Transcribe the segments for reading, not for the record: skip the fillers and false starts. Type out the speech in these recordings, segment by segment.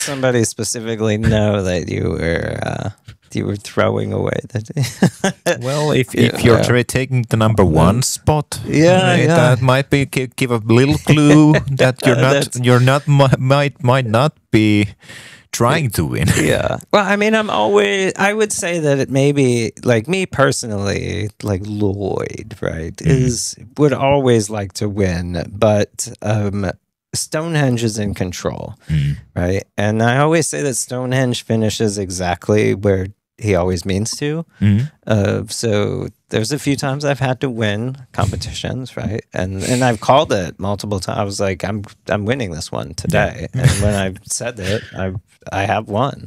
somebody specifically know that you were throwing away the Well, if you're taking the number one spot, that might be give a little clue that might not be trying to win. Yeah. Well, I mean, I would say that it maybe, like me personally, like Lloyd, right, would always like to win, but Stonehenge is in control, right? And I always say that Stonehenge finishes exactly where he always means to. So there's a few times I've had to win competitions, right? And I've called it multiple times. I was like, I'm winning this one today. And when I've said it, I have won.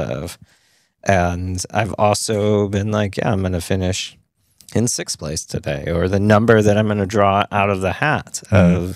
And I've also been like, yeah, I'm going to finish in 6th place today, or the number that I'm going to draw out of the hat of,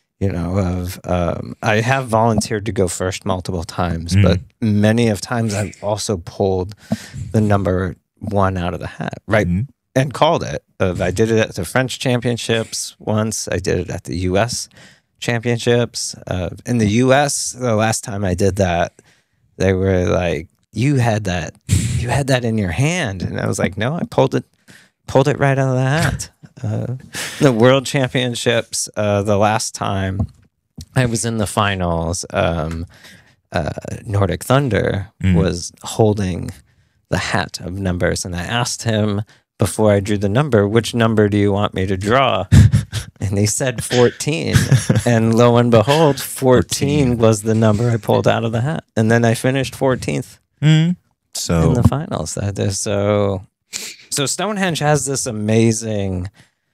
I have volunteered to go first multiple times, but many of times I've also pulled the number 1 out of the hat, right? And called it. I did it at the French Championships once. I did it at the U.S. Championships. In the U.S., the last time I did that, they were like, you had that in your hand. And I was like, no, I pulled it right out of the hat. The World Championships, the last time I was in the finals, Nordic Thunder was holding the hat of numbers, and I asked him before I drew the number, which number do you want me to draw? And he said 14. And lo and behold, 14 was the number I pulled out of the hat. And then I finished 14th in the finals. So Stonehenge has this amazing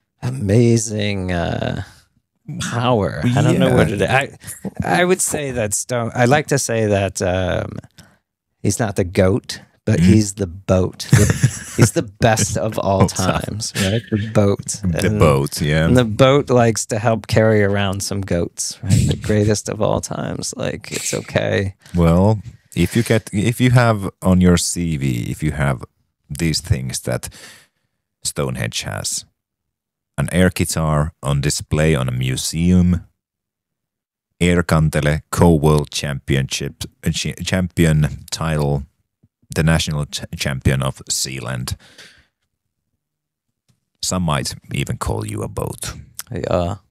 power. I don't know what it is. I would say that I like to say that he's not the goat, but he's the boat. He's the best of all times, right? The boat. And the boat likes to help carry around some goats, right? The greatest of all times. Like, it's okay. Well, if you have on your CV, if you have these things that Stonehenge has, an air guitar on display on a museum, air kantele co-world championship champion title, the national champion of Zealand. Some might even call you a boat. Yeah.